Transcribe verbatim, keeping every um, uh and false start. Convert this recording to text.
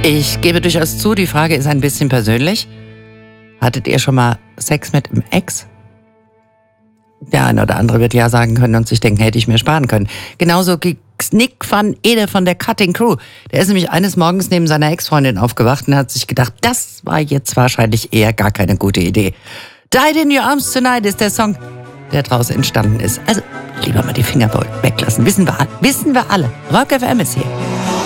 Ich gebe durchaus zu, die Frage ist ein bisschen persönlich. Hattet ihr schon mal Sex mit einem Ex? Der eine oder andere wird ja sagen können und sich denken, hätte ich mir sparen können. Genauso wie Nick van Ede von der Cutting Crew. Der ist nämlich eines Morgens neben seiner Ex-Freundin aufgewacht und hat sich gedacht, das war jetzt wahrscheinlich eher gar keine gute Idee. Died in Your Arms Tonight ist der Song, der daraus entstanden ist. Also lieber mal die Finger weglassen. Wissen wir, wissen wir alle. Rock F M ist hier.